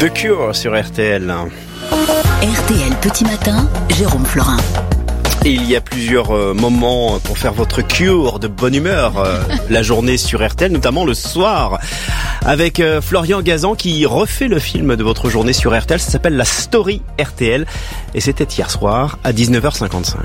The Cure sur RTL. RTL Petit Matin, Jérôme Florin. Et il y a plusieurs moments pour faire votre cure de bonne humeur la journée sur RTL, notamment le soir, avec Florian Gazan qui refait le film de votre journée sur RTL. Ça s'appelle La Story RTL et c'était hier soir à 19h55.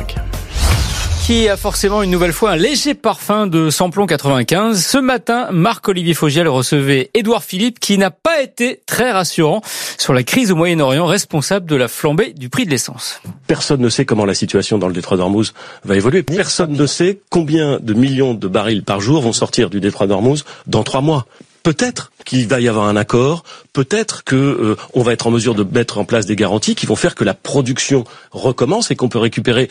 Qui a forcément une nouvelle fois un léger parfum de samplon 95. Ce matin, Marc-Olivier Fogiel recevait Édouard Philippe qui n'a pas été très rassurant sur la crise au Moyen-Orient, responsable de la flambée du prix de l'essence. Personne ne sait comment la situation dans le détroit d'Ormuz va évoluer. Personne ne sait combien de millions de barils par jour vont sortir du détroit d'Ormuz dans 3 mois. Peut-être qu'il va y avoir un accord, peut-être que on va être en mesure de mettre en place des garanties qui vont faire que la production recommence et qu'on peut récupérer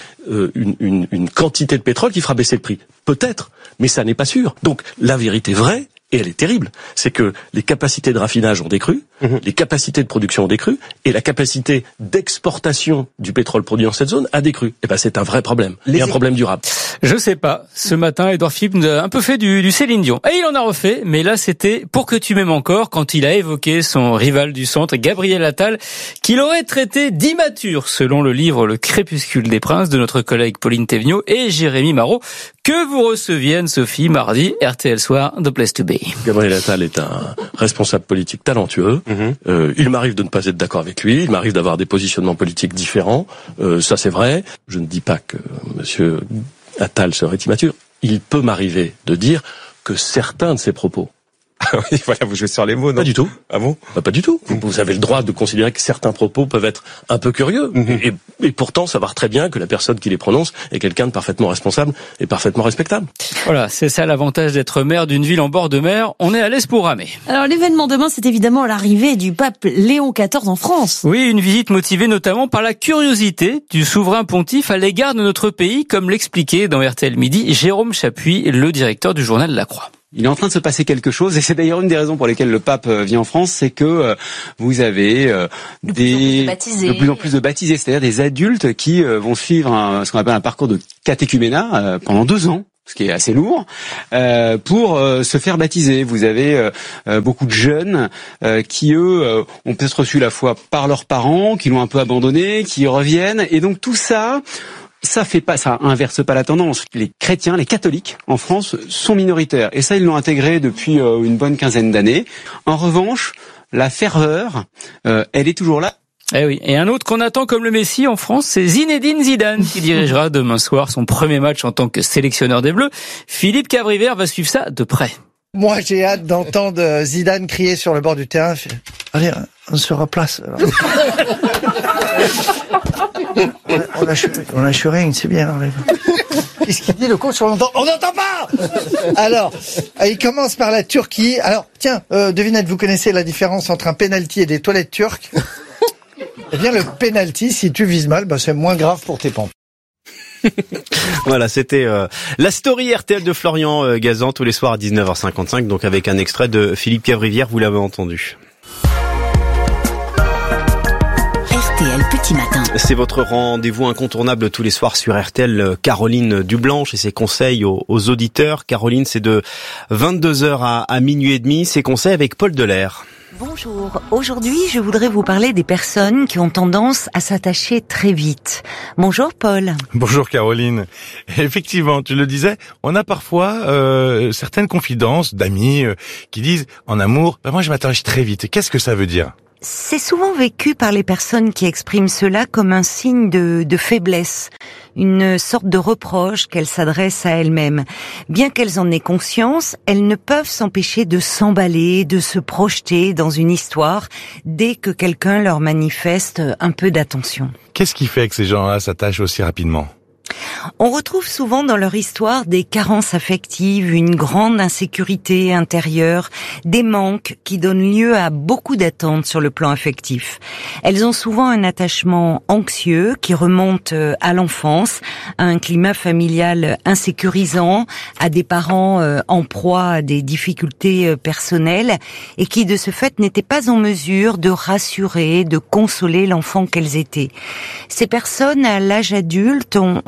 une quantité de pétrole qui fera baisser le prix. Peut-être, mais ça n'est pas sûr. Donc la vérité vraie, et elle est terrible, c'est que les capacités de raffinage ont décru, les capacités de production ont décru, et la capacité d'exportation du pétrole produit dans cette zone a décru. Et ben c'est un vrai problème, et un problème durable. Je sais pas. Ce matin, Édouard Philippe nous a un peu fait du Céline Dion. Et il en a refait, mais là c'était Pour que tu m'aimes encore, quand il a évoqué son rival du centre, Gabriel Attal, qu'il aurait traité d'immature, selon le livre Le Crépuscule des Princes de notre collègue Pauline Thévenot et Jérémy Marot, que vous receviez Anne-Sophie mardi, RTL Soir, The Place to Be. Gabriel Attal est un responsable politique talentueux. Il m'arrive de ne pas être d'accord avec lui, il m'arrive d'avoir des positionnements politiques différents. Ça c'est vrai. Je ne dis pas que monsieur Attal serait immature. Il peut m'arriver de dire que certains de ses propos... Oui, voilà, vous jouez sur les mots, non? Pas du tout. Ah bon? Pas du tout. Vous avez le droit de considérer que certains propos peuvent être un peu curieux, et pourtant savoir très bien que la personne qui les prononce est quelqu'un de parfaitement responsable et parfaitement respectable. Voilà, c'est ça l'avantage d'être maire d'une ville en bord de mer. On est à l'aise pour ramer. Alors l'événement demain, c'est évidemment l'arrivée du pape Léon XIV en France. Oui, une visite motivée notamment par la curiosité du souverain pontife à l'égard de notre pays, comme l'expliquait dans RTL Midi Jérôme Chapuis, le directeur du journal La Croix. Il est en train de se passer quelque chose, et c'est d'ailleurs une des raisons pour lesquelles le pape vient en France, c'est que vous avez de plus en plus de baptisés, c'est-à-dire des adultes qui vont suivre ce qu'on appelle un parcours de catéchuménat pendant 2 ans. Ce qui est assez lourd, pour se faire baptiser. Vous avez beaucoup de jeunes qui, eux, ont peut-être reçu la foi par leurs parents, qui l'ont un peu abandonné, qui reviennent, et donc tout ça... Ça inverse pas la tendance. Les chrétiens, les catholiques en France sont minoritaires. Et ça, ils l'ont intégré depuis une bonne quinzaine d'années. En revanche, la ferveur, elle est toujours là. Eh oui. Et un autre qu'on attend comme le Messie en France, c'est Zinedine Zidane, qui dirigera demain soir son premier match en tant que sélectionneur des Bleus. Philippe Cabrivert va suivre ça de près. Moi, j'ai hâte d'entendre Zidane crier sur le bord du terrain. Allez, on se replace. On a rien, c'est bien. Qu'est-ce qu'il dit le coach? On n'entend pas. Alors, il commence par la Turquie. Alors, tiens, devinette, vous connaissez la différence entre un penalty et des toilettes turques? Eh bien, le penalty, si tu vises mal, c'est moins grave pour tes pompes. Voilà, c'était la story RTL de Florian Gazan tous les soirs à 19h55, donc avec un extrait de Philippe Cavrivière, vous l'avez entendu. RTL Petit Matin. C'est votre rendez-vous incontournable tous les soirs sur RTL, Caroline Dublanche et ses conseils aux auditeurs. Caroline, c'est de 22h à minuit et demi, ses conseils avec Paul Delair. Bonjour, aujourd'hui je voudrais vous parler des personnes qui ont tendance à s'attacher très vite. Bonjour Paul. Bonjour Caroline. Effectivement, tu le disais, on a parfois certaines confidences d'amis qui disent en amour, moi je m'attache très vite. Qu'est-ce que ça veut dire ? C'est souvent vécu par les personnes qui expriment cela comme un signe de faiblesse, une sorte de reproche qu'elles s'adressent à elles-mêmes. Bien qu'elles en aient conscience, elles ne peuvent s'empêcher de s'emballer, de se projeter dans une histoire dès que quelqu'un leur manifeste un peu d'attention. Qu'est-ce qui fait que ces gens-là s'attachent aussi rapidement ? On retrouve souvent dans leur histoire des carences affectives, une grande insécurité intérieure, des manques qui donnent lieu à beaucoup d'attentes sur le plan affectif. Elles ont souvent un attachement anxieux qui remonte à l'enfance, à un climat familial insécurisant, à des parents en proie à des difficultés personnelles et qui de ce fait n'étaient pas en mesure de rassurer, de consoler l'enfant qu'elles étaient. Ces personnes à l'âge adulte ont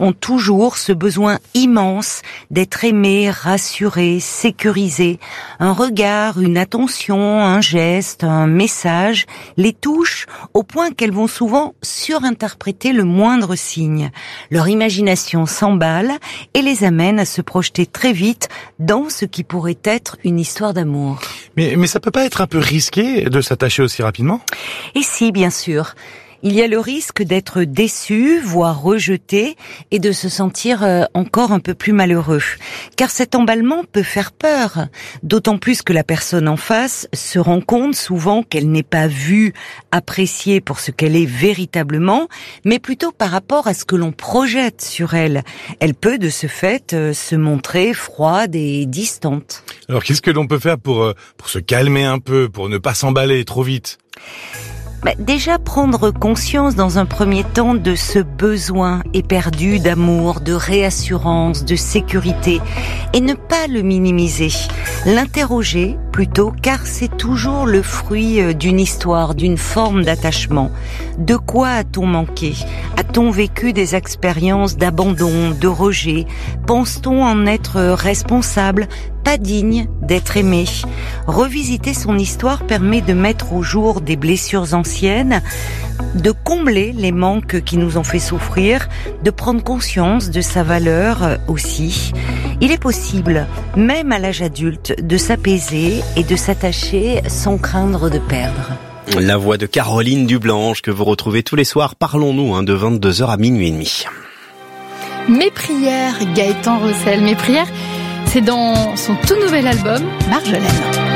ont toujours ce besoin immense d'être aimés, rassurés, sécurisés. Un regard, une attention, un geste, un message les touchent au point qu'elles vont souvent surinterpréter le moindre signe. Leur imagination s'emballe et les amène à se projeter très vite dans ce qui pourrait être une histoire d'amour. Mais ça peut pas être un peu risqué de s'attacher aussi rapidement ? Et si, bien sûr. Il y a le risque d'être déçu, voire rejeté, et de se sentir encore un peu plus malheureux. Car cet emballement peut faire peur, d'autant plus que la personne en face se rend compte souvent qu'elle n'est pas vue, appréciée pour ce qu'elle est véritablement, mais plutôt par rapport à ce que l'on projette sur elle. Elle peut de ce fait se montrer froide et distante. Alors qu'est-ce que l'on peut faire pour se calmer un peu, pour ne pas s'emballer trop vite ? Déjà prendre conscience dans un premier temps de ce besoin éperdu d'amour, de réassurance, de sécurité, et ne pas le minimiser. L'interroger plutôt, car c'est toujours le fruit d'une histoire, d'une forme d'attachement. De quoi a-t-on manqué ? A-t-on vécu des expériences d'abandon, de rejet ? Pense-t-on en être responsable ? Pas digne d'être aimé. Revisiter son histoire permet de mettre au jour des blessures anciennes, de combler les manques qui nous ont fait souffrir, de prendre conscience de sa valeur aussi. Il est possible, même à l'âge adulte, de s'apaiser et de s'attacher sans craindre de perdre. La voix de Caroline Dublanche que vous retrouvez tous les soirs. Parlons-nous de 22h à minuit et demi. Mes prières, Gaëtan Roussel. Mes prières, c'est dans son tout nouvel album, Marjolaine.